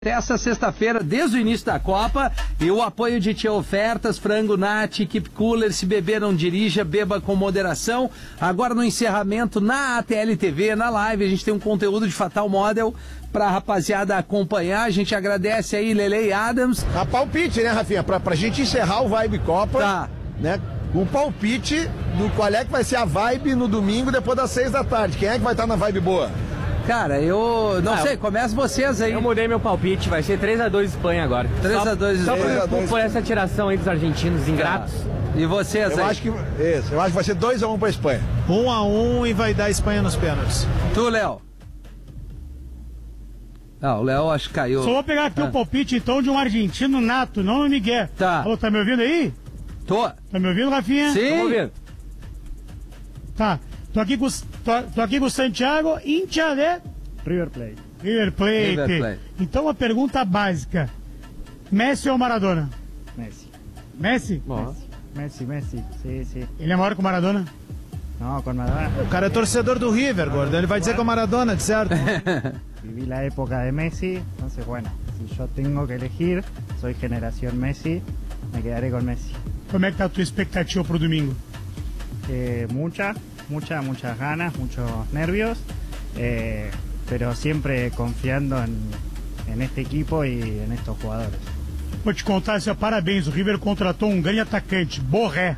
Essa sexta-feira, desde o início da Copa, e o apoio de Tia Ofertas, Frango Nat, Keep Cooler, se beber não dirija, beba com moderação. Agora no encerramento, na ATL TV, na live, a gente tem um conteúdo de Fatal Model pra rapaziada acompanhar. A gente agradece aí, Lele e Adams. A palpite, né, Rafinha? Pra gente encerrar o Vibe Copa, Tá. né? O palpite do qual é que vai ser a vibe no domingo depois das 6 da tarde. Quem é que vai estar na vibe boa? Cara, eu não sei, começa vocês aí. Eu mudei meu palpite, vai ser 3x2 Espanha agora. 3x2 Só Espanha. por essa tiração aí dos argentinos ingratos. E vocês Eu aí? acho que vai ser 2-1 pra Espanha. 1-1 e vai dar Espanha nos pênaltis. Tu, Léo? Ah, o Léo acho que caiu. Só vou pegar aqui o palpite, então, de um argentino nato, não o Miguel. Tá. Alô, tá me ouvindo aí? Tô. Tá me ouvindo, Rafinha? Sim. Vamos ver. Tá. Tô aqui com o Santiago, hincha de... River Plate. River Plate. River Plate. Então, uma pergunta básica. Messi ou Maradona? Messi. Messi? Messi. Sí. Ele é maior que o Maradona? No, con Maradona. O cara é torcedor do River, gordo. Ele vai dizer com a Maradona, de certo? Viví la época de Messi, entonces bueno, si yo tengo que elegir, soy generación Messi, me quedaré con Messi. Como é que tá a tua expectativa pro domingo? Muchas ganas, muchos nervios, pero siempre confiando en este equipo y en estos jugadores. Vou te contar, assim, ó, parabéns, o River contratou um grande atacante, Borré.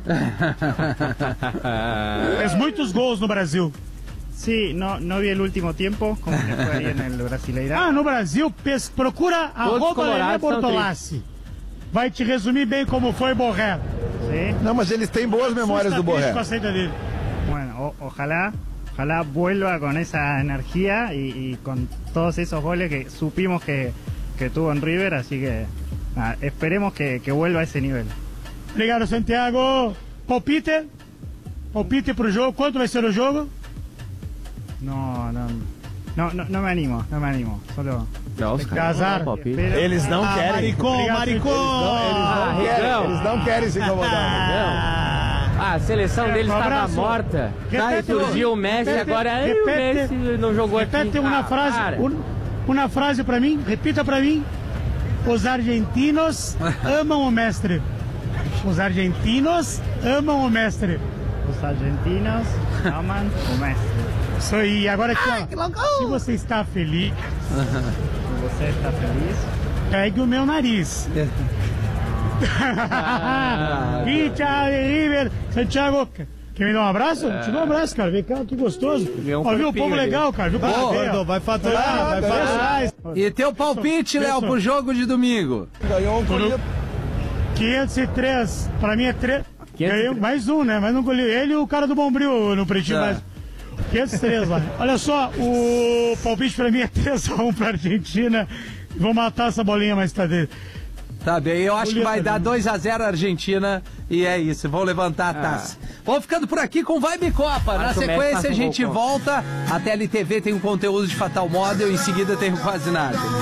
Fez muitos gols no Brasil. Sí, no vi el último tiempo, como le fue ahí en el Brasileirão. Ah, no Brasil, procura @Lelê colorados são Bortolassi. Vai te resumir bem como foi Borré. Sí. Não, mas eles têm boas memórias do Borré. Com a saída dele. Bueno, ojalá vuelva con esa energía y con todos esos goles que supimos que tuvo en River, así que nada, esperemos que vuelva a ese nivel. Obrigado, Santiago. Palpite? Palpite pro jogo. Quanto vai ser o jogo? No me animo. Solo Não, os caras Azar. não dão palpite. espero- Eles não querem. Maricom! Eles não querem se incomodar. A seleção deles Um estava abraço. morta. Repete, Surgiu o Messi, repete, agora o repete. Messi não jogou aqui. Repete uma frase. Cara. Uma frase pra mim. Repita pra mim. Os argentinos amam o mestre. Os argentinos amam o mestre. Los argentinos aman o Messi. Isso aí. Agora aqui, ó. Se você está feliz, Si você está feliz, pegue o meu nariz. Hincha de River. Santiago, quer me dar um abraço? Te dou um abraço, cara. Vem cá, que gostoso. Ganhou um Ó, viu o corpinho povo ali. legal, cara. Viu o povo bem, ó. Gordo, vai faturar, vai faturar. E teu palpite, Léo, pro jogo de domingo? Ganhou um colhido. 503, pra mim é 3. 503. Ganhei mais um, né? Mas não colhi. Ele e o cara do Bombril no pretinho, Tá. mas. 503 lá. Olha só, o palpite pra mim é 3-1 pra Argentina. Vou matar essa bolinha mais tarde. Tá bem, eu acho que vai dar Bonito, 2-0 Argentina e é isso, vão levantar a taça. Vamos ficando por aqui com Vibe Copa. Na Acho que o Messi sequência passa a um gente gol, volta. A TLTV tem um conteúdo de Fatal Model, em seguida tem o Quase Nada.